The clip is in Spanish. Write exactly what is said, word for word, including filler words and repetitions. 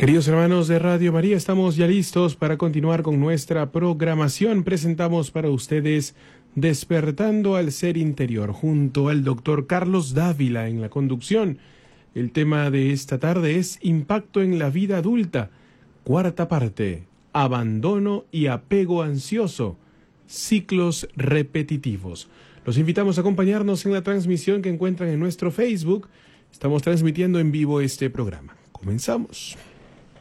Queridos hermanos de Radio María, estamos ya listos para continuar con nuestra programación. Presentamos para ustedes Despertando al Ser Interior, junto al doctor Carlos Dávila en la conducción. El tema de esta tarde es Impacto en la vida adulta, cuarta parte, abandono y apego ansioso, ciclos repetitivos. Los invitamos a acompañarnos en la transmisión que encuentran en nuestro Facebook. Estamos transmitiendo en vivo este programa. Comenzamos.